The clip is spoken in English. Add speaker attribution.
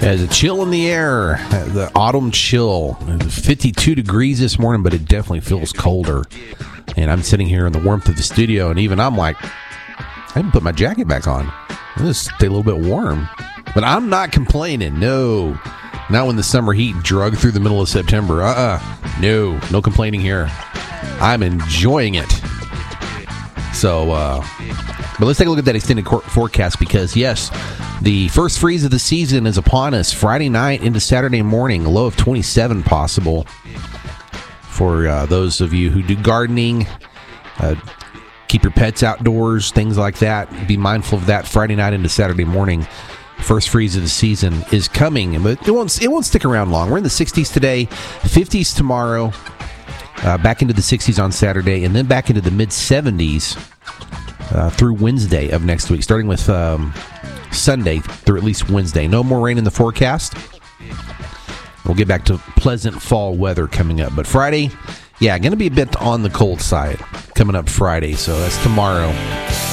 Speaker 1: There's a chill in the air, the autumn chill. 52 degrees this morning, but it definitely feels colder. And I'm sitting here in the warmth of the studio, and even I'm like, I haven't put my jacket back on. I'm going to stay a little bit warm. But I'm not complaining, no. Not when the summer heat drug through the middle of September. No complaining here. I'm enjoying it. So, but let's take a look at that extended forecast because, yes, the first freeze of the season is upon us. Friday night into Saturday morning, a low of 27 possible for those of you who do gardening. Keep your pets outdoors, things like that. Be mindful of that Friday night into Saturday morning. First freeze of the season is coming, but it won't stick around long. We're in the 60s today, 50s tomorrow, back into the 60s on Saturday, and then back into the mid-70s through Wednesday of next week, starting with Sunday through at least Wednesday. No more rain in the forecast. We'll get back to pleasant fall weather coming up. But Friday, going to be a bit on the cold side coming up Friday, so that's tomorrow.